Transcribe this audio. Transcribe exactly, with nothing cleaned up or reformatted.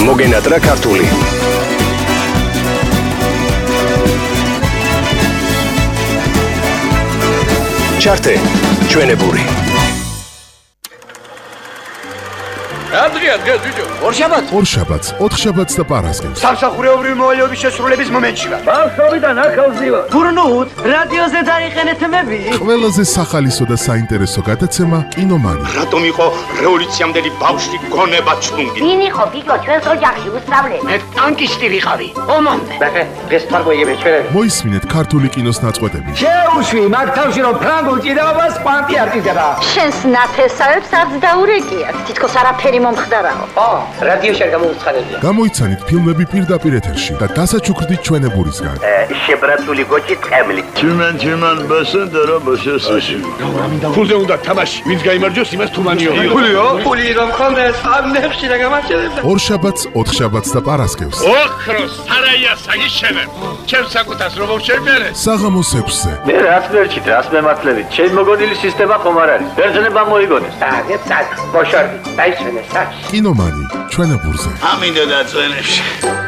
მოგენატრა ქართული. ჩართე ჩვენებური. Adrian, gel video. ორშაბათს ორშაბათს, ოთხშაბათს და პარასკევს. სამსახურეობრივი მოვალეობის შესრულების მომენტში ვარ. ბავშვობიდან ახალზივა. გურნუთ, რადიოზე დაიყენეთ მები. ყველაზე სახალისო და საინტერესო გადაცემა კინომანი. რატომ იყო რევოლუციამდელი ბავშვი გონება ჩუნგი? ვინ იყო გიგო ჩვენს ოჯახში უსწავლე? მე ტანკისტი ვიყავი. ომამდე. ბახე, დღეს თარგოიები ჩვენები. მოისმინეთ ქართული კინოს ნაწყვეტები. შეუშვი მაგ თავში რომ ფრანგულ ჭიდაობას კვანტი არტიზება. შენს ნათესავებს არც დაურეკიათ. თითქოს არაფერი მომხდარაო. ო, რადიოში არ გამოუცხადებია. გამოიცანით ფილმები პირდაპირ ეთერში და დასაჩუქრდით ჩვენებურისგან. შებრაცული გოჭი ტყემლი. Tümen tümen basın dara başasın. ფულზე უნდა თამაში. ვინც გაიმარჯვოს, იმას თუმანიო. ფულიო? ფული რომ ხონდეს, ამ ნეხში რა გამარჯვებდა. ორშაბათს, ოთხშაბათს და პარასკევს. ოქროს სარაია საგიშენებ. ჩემს საკუთას რომ მოვშენერე. საღამოს ექვსზე. Ne rast verçit, rast mematlevi. Çel mogodili sistema komar არის. ბერძნება მოიგონეს. აგე წაკ, ბოშორდი. დაიშვენე საჩ. კინომანი ჩვენებურზე. ამინდა დაწვენებში.